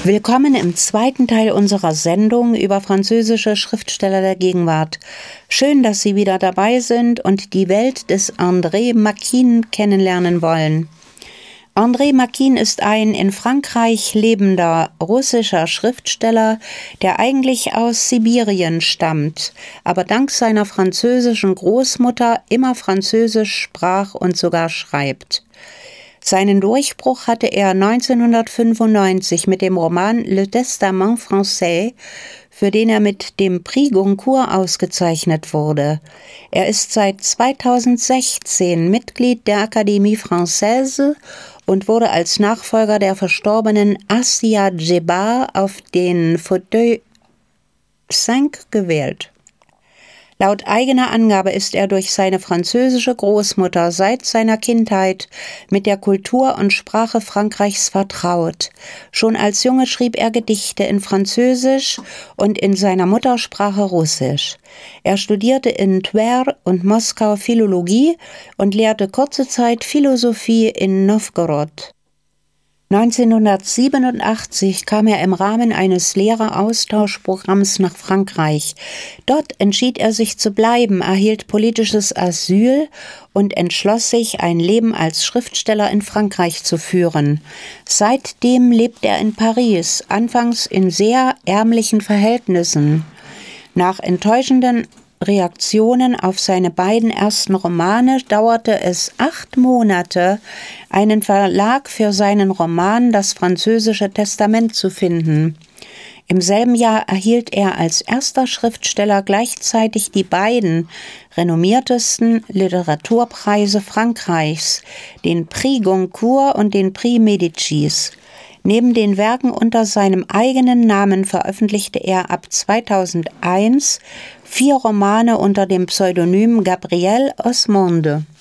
Willkommen im zweiten Teil unserer Sendung über französische Schriftsteller der Gegenwart. Schön, dass Sie wieder dabei sind und die Welt des André Makin kennenlernen wollen. André Makin ist ein in Frankreich lebender russischer Schriftsteller, der eigentlich aus Sibirien stammt, aber dank seiner französischen Großmutter immer Französisch sprach und sogar schreibt. Seinen Durchbruch hatte er 1995 mit dem Roman Le Testament français, für den er mit dem Prix Goncourt ausgezeichnet wurde. Er ist seit 2016 Mitglied der Académie Française und wurde als Nachfolger der verstorbenen Assia Djebar auf den Fauteuil 5 gewählt. Laut eigener Angabe ist er durch seine französische Großmutter seit seiner Kindheit mit der Kultur und Sprache Frankreichs vertraut. Schon als Junge schrieb er Gedichte in Französisch und in seiner Muttersprache Russisch. Er studierte in Twer und Moskau Philologie und lehrte kurze Zeit Philosophie in Nowgorod. 1987 kam er im Rahmen eines Lehreraustauschprogramms nach Frankreich. Dort entschied er sich zu bleiben, erhielt politisches Asyl und entschloss sich, ein Leben als Schriftsteller in Frankreich zu führen. Seitdem lebt er in Paris, anfangs in sehr ärmlichen Verhältnissen. Nach enttäuschenden Reaktionen auf seine beiden ersten Romane dauerte es 8 Monate, einen Verlag für seinen Roman Das französische Testament zu finden. Im selben Jahr erhielt er als erster Schriftsteller gleichzeitig die beiden renommiertesten Literaturpreise Frankreichs, den Prix Goncourt und den Prix Médicis. Neben den Werken unter seinem eigenen Namen veröffentlichte er ab 2001 4 Romane unter dem Pseudonym Gabriel Osmonde.